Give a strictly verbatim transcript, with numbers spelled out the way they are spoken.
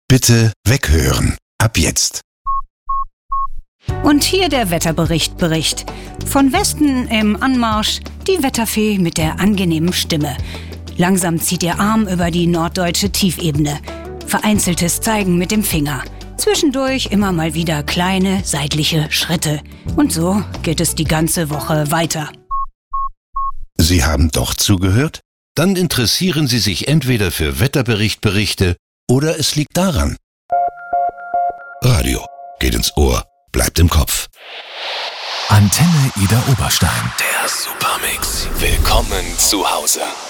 Bitte weghören. Ab jetzt. Und hier der Wetterbericht Bericht. Von Westen im Anmarsch die Wetterfee mit der angenehmen Stimme. Langsam zieht ihr Arm über die norddeutsche Tiefebene. Vereinzeltes Zeigen mit dem Finger. Zwischendurch immer mal wieder kleine seitliche Schritte. Und so geht es die ganze Woche weiter. Sie haben doch zugehört? Dann interessieren Sie sich entweder für Wetterberichtberichte oder es liegt daran. Radio geht ins Ohr, bleibt im Kopf. Antenne Ida Oberstein. Der Supermix. Willkommen zu Hause.